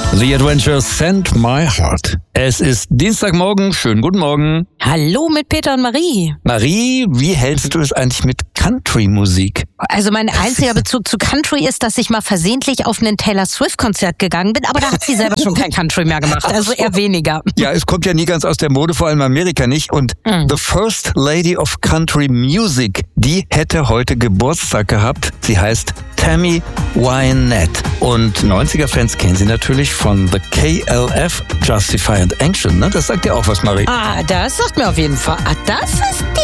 The Adventures Sent My Heart. Es ist Dienstagmorgen, schönen guten Morgen. Hallo mit Peter und Marie. Marie, wie hältst du es eigentlich mit Country-Musik? Also mein einziger Bezug zu Country ist, dass ich mal versehentlich auf ein Taylor Swift-Konzert gegangen bin, aber da hat sie selber schon kein Country mehr gemacht, also eher weniger. Ja, es kommt ja nie ganz aus der Mode, vor allem in Amerika nicht. Und The First Lady of Country Music, die hätte heute Geburtstag gehabt. Sie heißt Tammy Wynette. Und 90er-Fans kennen sie natürlich von The KLF, Justify and Action, ne? Das sagt ja auch was, Marie. Das sagt mir auf jeden Fall. Das ist